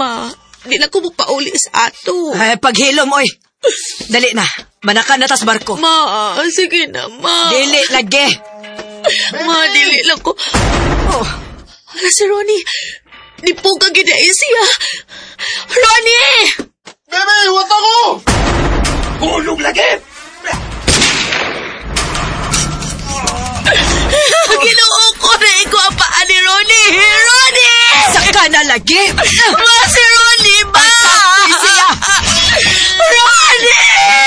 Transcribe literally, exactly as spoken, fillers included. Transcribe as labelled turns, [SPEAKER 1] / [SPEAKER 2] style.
[SPEAKER 1] Ma, di na ko pauli sa ato.
[SPEAKER 2] Ay, paghilom, oy. Dali na. Manakan na tas barko.
[SPEAKER 1] Ma, sige na, ma.
[SPEAKER 2] Dili, lagi.
[SPEAKER 1] Ma, dili lang ko.
[SPEAKER 2] Oh.
[SPEAKER 1] Ala, si Ronnie. Di po ka ginain siya. Ronnie!
[SPEAKER 3] Bebe, iwat ako! Hulog lagi!